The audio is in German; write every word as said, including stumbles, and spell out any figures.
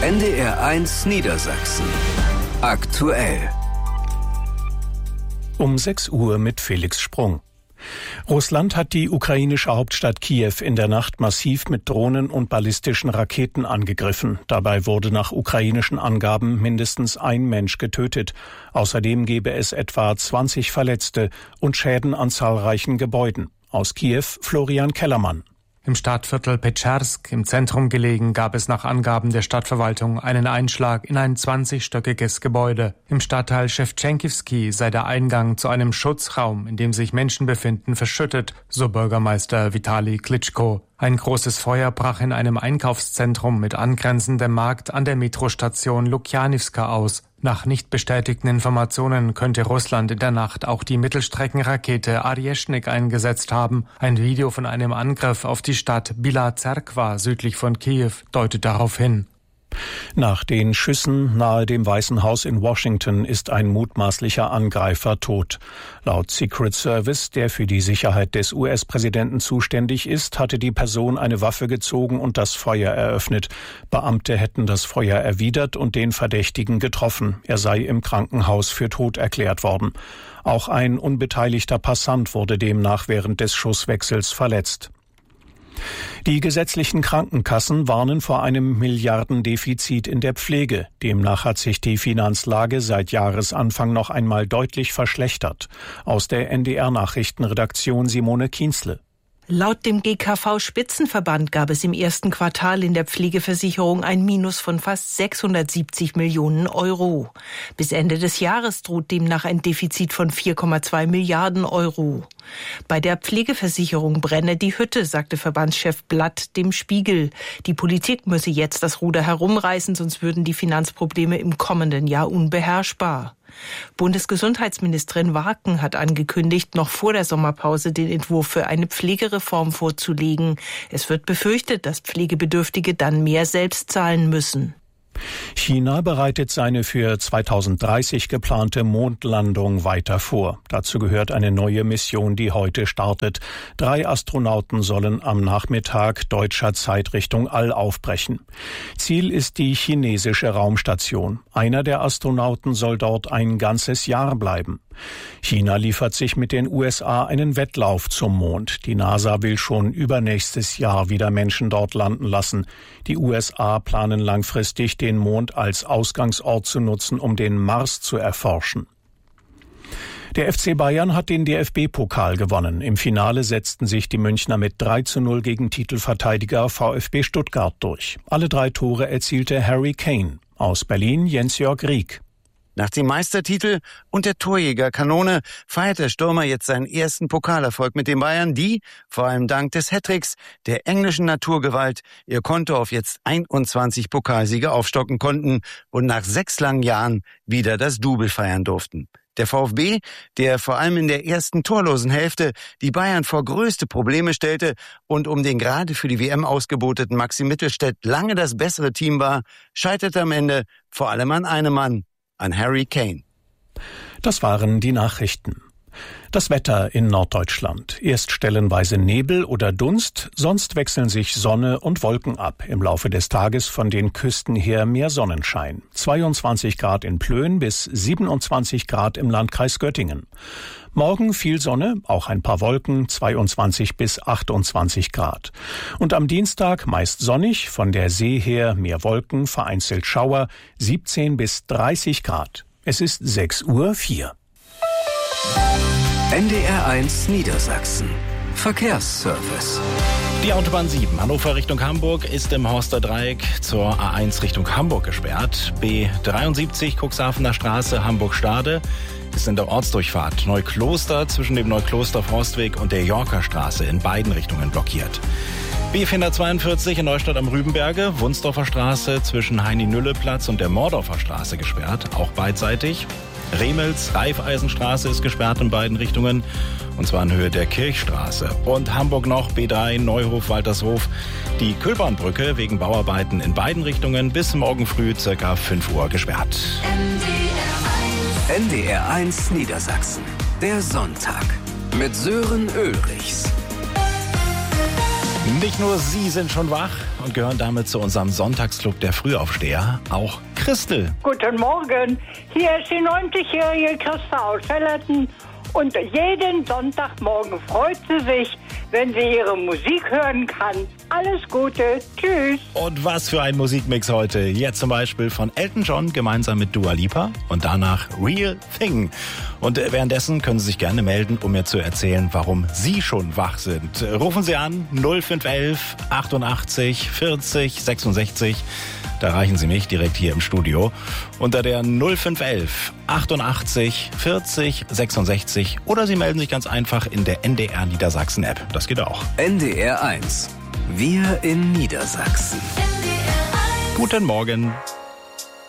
N D R eins Niedersachsen. Aktuell. Um sechs Uhr mit Felix Sprung. Russland hat die ukrainische Hauptstadt Kiew in der Nacht massiv mit Drohnen und ballistischen Raketen angegriffen. Dabei wurde nach ukrainischen Angaben mindestens ein Mensch getötet. Außerdem gebe es etwa zwanzig Verletzte und Schäden an zahlreichen Gebäuden. Aus Kiew Florian Kellermann. Im Stadtviertel Petschersk, im Zentrum gelegen, gab es nach Angaben der Stadtverwaltung einen Einschlag in ein zwanzigstöckiges Gebäude. Im Stadtteil Schewtschenkivsky sei der Eingang zu einem Schutzraum, in dem sich Menschen befinden, verschüttet, so Bürgermeister Vitali Klitschko. Ein großes Feuer brach in einem Einkaufszentrum mit angrenzendem Markt an der Metrostation Lukjanivska aus. Nach nicht bestätigten Informationen könnte Russland in der Nacht auch die Mittelstreckenrakete Arjeschnik eingesetzt haben. Ein Video von einem Angriff auf die Stadt Bila Zerkva südlich von Kiew deutet darauf hin. Nach den Schüssen nahe dem Weißen Haus in Washington ist ein mutmaßlicher Angreifer tot. Laut Secret Service, der für die Sicherheit des U S-Präsidenten zuständig ist, hatte die Person eine Waffe gezogen und das Feuer eröffnet. Beamte hätten das Feuer erwidert und den Verdächtigen getroffen. Er sei im Krankenhaus für tot erklärt worden. Auch ein unbeteiligter Passant wurde demnach während des Schusswechsels verletzt. Die gesetzlichen Krankenkassen warnen vor einem Milliardendefizit in der Pflege. Demnach hat sich die Finanzlage seit Jahresanfang noch einmal deutlich verschlechtert. Aus der N D R-Nachrichtenredaktion Simone Kienzle. Laut dem G K V-Spitzenverband gab es im ersten Quartal in der Pflegeversicherung ein Minus von fast sechshundertsiebzig Millionen Euro. Bis Ende des Jahres droht demnach ein Defizit von vier Komma zwei Milliarden Euro. Bei der Pflegeversicherung brenne die Hütte, sagte Verbandschef Blatt dem Spiegel. Die Politik müsse jetzt das Ruder herumreißen, sonst würden die Finanzprobleme im kommenden Jahr unbeherrschbar. Bundesgesundheitsministerin Warken hat angekündigt, noch vor der Sommerpause den Entwurf für eine Pflegereform vorzulegen. Es wird befürchtet, dass Pflegebedürftige dann mehr selbst zahlen müssen. China bereitet seine für zweitausenddreißig geplante Mondlandung weiter vor. Dazu gehört eine neue Mission, die heute startet. Drei Astronauten sollen am Nachmittag deutscher Zeit Richtung All aufbrechen. Ziel ist die chinesische Raumstation. Einer der Astronauten soll dort ein ganzes Jahr bleiben. China liefert sich mit den U S A einen Wettlauf zum Mond. Die NASA will schon übernächstes Jahr wieder Menschen dort landen lassen. Die U S A planen langfristig, den Mond als Ausgangsort zu nutzen, um den Mars zu erforschen. Der F C Bayern hat den D F B-Pokal gewonnen. Im Finale setzten sich die Münchner mit drei zu null gegen Titelverteidiger VfB Stuttgart durch. Alle drei Tore erzielte Harry Kane. Aus Berlin Jens-Jörg Rieck. Nach dem Meistertitel und der Torjägerkanone feiert der Stürmer jetzt seinen ersten Pokalerfolg mit den Bayern, die, vor allem dank des Hattricks der englischen Naturgewalt, ihr Konto auf jetzt einundzwanzig Pokalsiege aufstocken konnten und nach sechs langen Jahren wieder das Double feiern durften. Der VfB, der vor allem in der ersten torlosen Hälfte die Bayern vor größte Probleme stellte und um den gerade für die W M ausgeboteten Maxi Mittelstädt lange das bessere Team war, scheiterte am Ende vor allem an einem Mann, an Harry Kane. Das waren die Nachrichten. Das Wetter in Norddeutschland. Erst stellenweise Nebel oder Dunst, sonst wechseln sich Sonne und Wolken ab. Im Laufe des Tages von den Küsten her mehr Sonnenschein. zweiundzwanzig Grad in Plön bis siebenundzwanzig Grad im Landkreis Göttingen. Morgen viel Sonne, auch ein paar Wolken, zweiundzwanzig bis achtundzwanzig Grad. Und am Dienstag meist sonnig, von der See her mehr Wolken, vereinzelt Schauer, siebzehn bis dreißig Grad. Es ist sechs Uhr vier. N D R eins Niedersachsen. Verkehrsservice. Die Autobahn sieben, Hannover Richtung Hamburg, ist im Horsterdreieck zur A eins Richtung Hamburg gesperrt. B dreiundsiebzig, Cuxhavener Straße, Hamburg-Stade, ist in der Ortsdurchfahrt Neukloster zwischen dem Neukloster-Forstweg und der Yorker-Straße in beiden Richtungen blockiert. B vierhundertzweiundvierzig in Neustadt am Rübenberge, Wunsdorfer Straße zwischen Heini-Nülle-Platz und der Mordorfer Straße gesperrt, auch beidseitig. Remels, Raiffeisenstraße ist gesperrt in beiden Richtungen, und zwar in Höhe der Kirchstraße. Und Hamburg noch, B drei, Neuhof, Waltershof, die Kühlbahnbrücke wegen Bauarbeiten in beiden Richtungen bis morgen früh circa fünf Uhr gesperrt. N D R eins Niedersachsen, der Sonntag mit Sören Ulrichs. Nicht nur Sie sind schon wach. und gehören damit zu unserem Sonntagsclub der Frühaufsteher. Auch Christel. Guten Morgen, hier ist die neunzigjährige Christa aus Hellerten. Und jeden Sonntagmorgen freut sie sich, wenn sie ihre Musik hören kann. Alles Gute, tschüss. Und was für ein Musikmix heute. Jetzt zum Beispiel von Elton John gemeinsam mit Dua Lipa und danach Real Thing. Und währenddessen können Sie sich gerne melden, um mir zu erzählen, warum Sie schon wach sind. Rufen Sie an null fünf elf achtundachtzig vierzig sechsundsechzig. Da erreichen Sie mich direkt hier im Studio unter der null fünf elf achtundachtzig vierzig sechsundsechzig oder Sie melden sich ganz einfach in der N D R Niedersachsen App. Das geht auch. N D R eins. Wir in Niedersachsen. Guten Morgen.